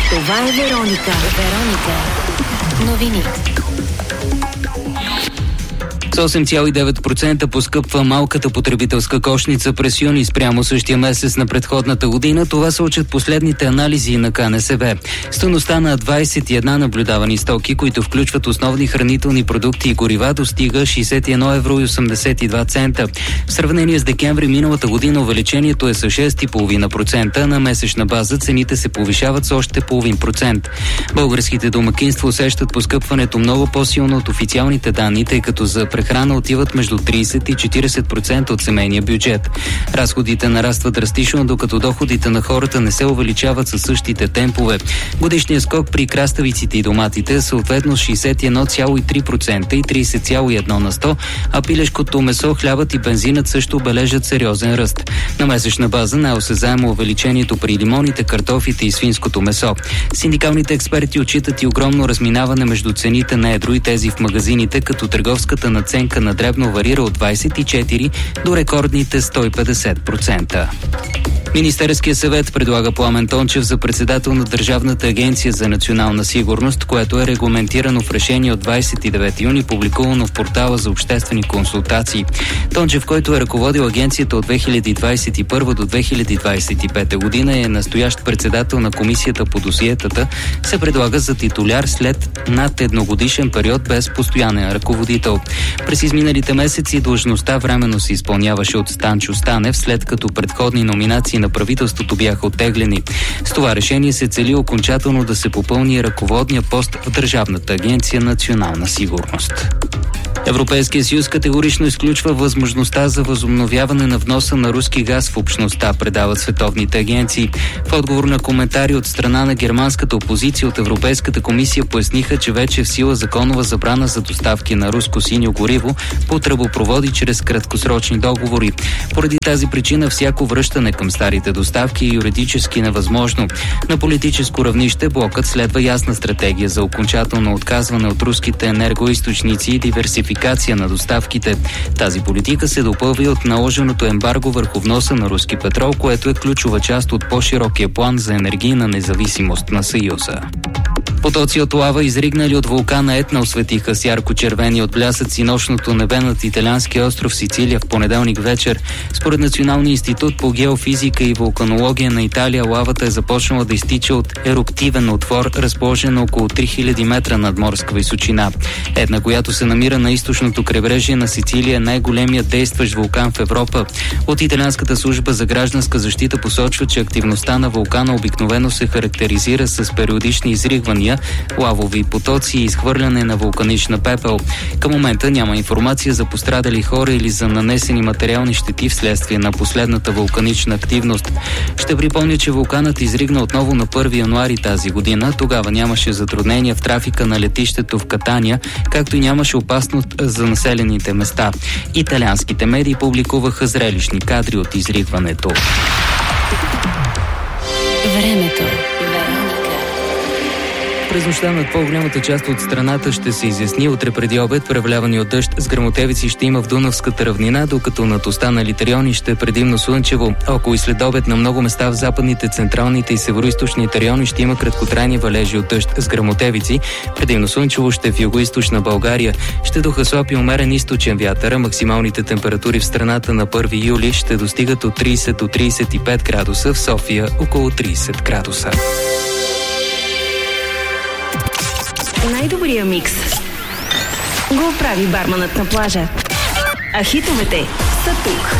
Това е Вероника. Новини. С 8,9% поскъпва малката потребителска кошница през юни спрямо същия месец на предходната година. Това сочат последните анализи на КНСБ. Стойността на 21 наблюдавани стоки, които включват основни хранителни продукти и горива, достига 61,82 евро. В сравнение с декември миналата година увеличението е с 6,5%. На месечна база цените се повишават с още 0,5%. Българските домакинства усещат поскъпването много по-силно от официалните данни, тъй като за прехрана отиват между 30 и 40% от семейния бюджет. Разходите нарастват драстично, докато доходите на хората не се увеличават със същите темпове. Годишният скок при краставиците и доматите е съответно 61,3% и 30,1%, а пилешкото месо, хлябът и бензинът също бележат сериозен ръст. На месечна база най-осезаемо увеличението при лимоните, картофите и свинското месо. Синдикалните експерти отчитат и огромно разминаване между цените на едро и тези в магазините, като търговската надценка на дребно варира от 24 до рекордните 150%. Министерският съвет предлага Пламен Тончев за председател на Държавната агенция за национална сигурност, което е регламентирано в решение от 29 юни, публикувано в портала за обществени консултации. Тончев, който е ръководил агенцията от 2021 до 2025 година, е настоящ председател на комисията по досиетата, се предлага за титуляр след над едногодишен период без постоянен ръководител. През изминалите месеци длъжността временно се изпълняваше от Станчо Станев, след като предходни номинации на правителството бяха оттеглени. С това решение се цели окончателно да се попълни ръководния пост в Държавната агенция национална сигурност. Европейския съюз категорично изключва възможността за възобновяване на вноса на руски газ в общността, предават световните агенции. В отговор на коментари от страна на германската опозиция от Европейската комисия поясниха, че вече е в сила законова забрана за доставки на руско синьо гориво по тръбопроводи чрез краткосрочни договори. Поради тази причина всяко връщане към старите доставки е юридически невъзможно. На политическо равнище блокът следва ясна стратегия за окончателно отказване от руските енергоизточници и диверсификация на доставките. Тази политика се допълва и от наложеното ембарго върху вноса на руски петрол, което е ключова част от по-широкия план за енергийна независимост на Съюза. Потоци от лава, изригнали от вулкана Етна, осветиха с ярко-червени от блясъци нощното небе над италианския остров Сицилия в понеделник вечер. Според Националния институт по геофизика и вулканология на Италия, лавата е започнала да изтича от еруптивен отвор, разположен на около 3000 метра над морска височина. Етна, която се намира на източното крайбрежие на Сицилия, е най-големият действащ вулкан в Европа. От италианската служба за гражданска защита посочва, че активността на вулкана обикновено се характеризира с периодични изригвания, лавови потоци и изхвърляне на вулканична пепел. Към момента няма информация за пострадали хора или за нанесени материални щети вследствие на последната вулканична активност. Ще припомня, че вулканът изригна отново на 1 януари тази година. Тогава нямаше затруднения в трафика на летището в Катания, както и нямаше опасност за населените места. Италианските медии публикуваха зрелищни кадри от изригването. Времето. През нощта над по-голямата част от страната ще се изясни. Утре преди обед превалявани от дъжд с гръмотевици ще има в Дунавската равнина, докато над останалите райони ще е предимно слънчево. Около и след обед на много места в западните, централните и североизточните райони ще има краткотрайни валежи от дъжд с гръмотевици. Предимно слънчево ще е в югоизточна България. Ще духа слаб и умерен източен вятър. Максималните температури в страната на 1 юли ще достигат от 30 до 35 градуса, в София около 30 градуса. Най-добрия микс го прави барманът на плажа. А хитовете са тук.